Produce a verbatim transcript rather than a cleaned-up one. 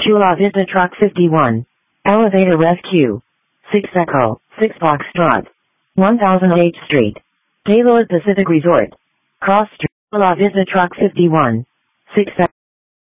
Chula Vista Truck fifty-one. Elevator Rescue. six Echo, six Foxtrot. one thousand eighth Street. Gaylord Pacific Resort. Cross Street. Chula Vista Truck fifty-one. six